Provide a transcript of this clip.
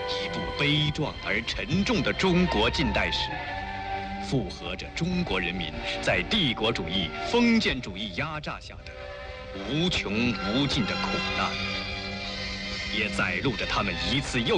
一部悲壮而沉重的中国近代史，复合着中国人民在帝国主义、封建主义压榨下的无穷无尽的苦难，也载录着他们一次又